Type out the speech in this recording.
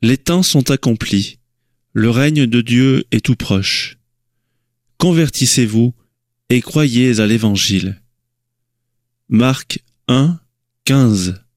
Les temps sont accomplis. Le règne de Dieu est tout proche. Convertissez-vous et croyez à l'Évangile. Marc 1, 15.